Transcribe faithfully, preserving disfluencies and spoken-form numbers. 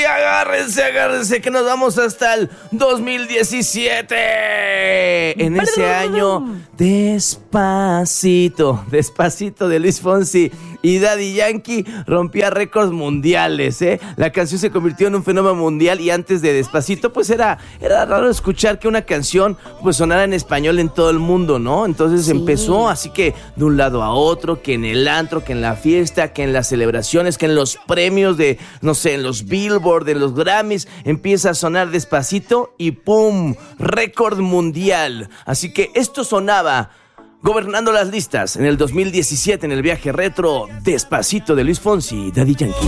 agárrense, agárrense, que nos vamos hasta el dos mil diecisiete. En ese año, Despacito, Despacito de Luis Fonsi y Daddy Yankee rompía récords mundiales, ¿eh? La canción se convirtió en un fenómeno mundial y antes de Despacito, pues era, era raro escuchar que una canción pues sonara en español en todo el mundo, ¿no? Entonces sí. empezó así que de un lado a otro, que en el antro, que en la fiesta, que en las celebraciones, que en los premios de, no sé, en los Billboard, en los Grammys, empieza a sonar Despacito y ¡pum! Récord mundial. Así que esto sonaba gobernando las listas en el dos mil diecisiete en el viaje retro, Despacito de Luis Fonsi y Daddy Yankee.